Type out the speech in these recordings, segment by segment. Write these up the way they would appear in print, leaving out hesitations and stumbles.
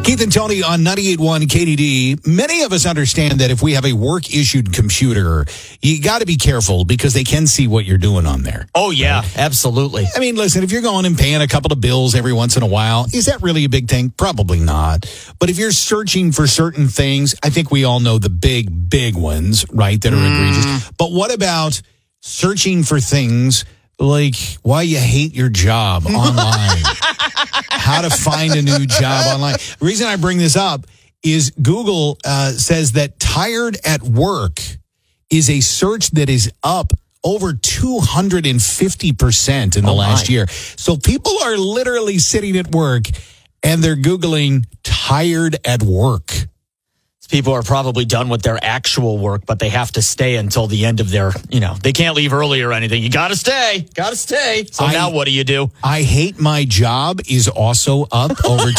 Keith and Tony on 98.1 KDD. Many of us understand that if we have a work-issued computer, you got to be careful because they can see what you're doing on there. Oh, yeah, absolutely. I mean, listen, if you're going and paying a couple of bills every once in a while, is that really a big thing? Probably not. But if you're searching for certain things, I think we all know the big ones, right, that are egregious. But what about searching for things like why you hate your job online? How to find a new job online. The reason I bring this up is Google says that tired at work is a search that is up over 250% in the last year. So people are literally sitting at work and they're Googling tired at work. People are probably done with their actual work, but they have to stay until the end of their, they can't leave early or anything. You got to stay. So now what do you do? I hate my job is also up over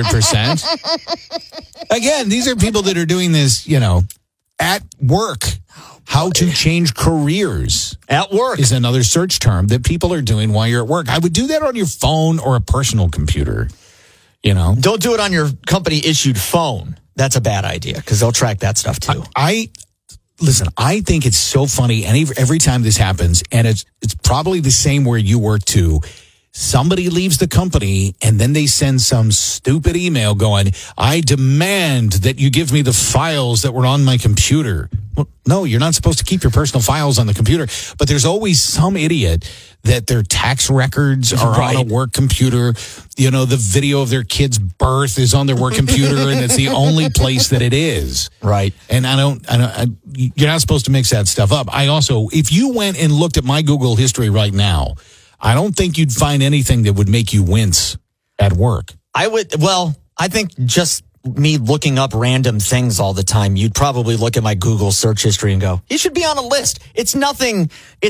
200%. Again, these are people that are doing this, at work. How to change careers at work is another search term that people are doing while you're at work. I would do that on your phone or a personal computer, Don't do it on your company-issued phone. That's a bad idea because they'll track that stuff too. Listen, I think it's so funny, and every time this happens, and it's probably the same where you work too. Somebody leaves the company, and then they send some stupid email going, I demand that you give me the files that were on my computer. Well, no, you're not supposed to keep your personal files on the computer, but there's always some idiot that their tax records are on a work computer. The video of their kid's birth is on their work computer, and it's the only place that it is. Right. And you're not supposed to mix that stuff up. I also, if you went and looked at my Google history right now, I don't think you'd find anything that would make you wince at work. I think just me looking up random things all the time, you'd probably look at my Google search history and go, he should be on a list. It's nothing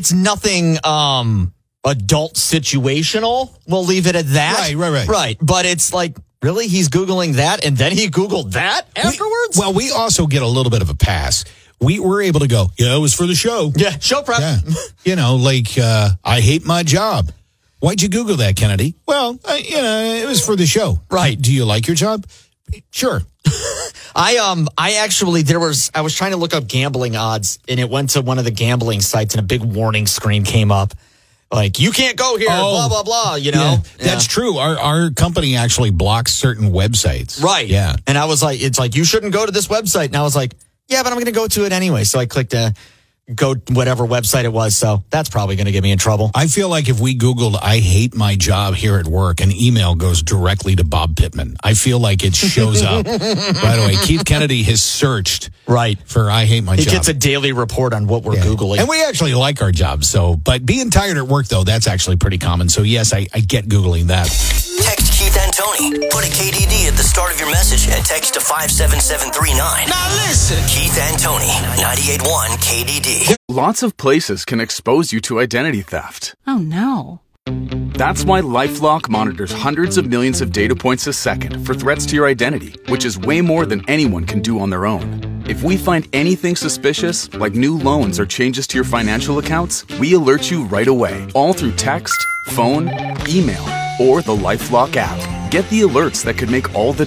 adult situational. We'll leave it at that. Right. But it's like, really? He's Googling that and then he Googled that afterwards? We also get a little bit of a pass. We were able to go, it was for the show. Yeah, show prep. Yeah. I hate my job. Why'd you Google that, Kennedy? Well, it was for the show. Right. Do you like your job? Sure. I was trying to look up gambling odds and it went to one of the gambling sites and a big warning screen came up. Like, you can't go here, blah, blah, blah, Yeah, that's true. Our company actually blocks certain websites. Right. Yeah. And I was like, it's like, you shouldn't go to this website. And I was like, yeah, but I'm going to go to it anyway. So I clicked go whatever website it was. So that's probably going to get me in trouble. I feel like if we Googled, I hate my job here at work, an email goes directly to Bob Pittman. I feel like it shows up right away. Keith Kennedy has searched for I hate my job. He gets a daily report on what we're Googling. And we actually like our jobs. But being tired at work, though, that's actually pretty common. So, yes, I get Googling that. Text Keith and Tony. Put a KDD at the start of your message and text to 57739. Now listen. Keith and Tony, 98.1 KDD. Lots of places can expose you to identity theft. Oh, no. That's why LifeLock monitors hundreds of millions of data points a second for threats to your identity, which is way more than anyone can do on their own. If we find anything suspicious, like new loans or changes to your financial accounts, we alert you right away, all through text, phone, email, or the LifeLock app. Get the alerts that could make all the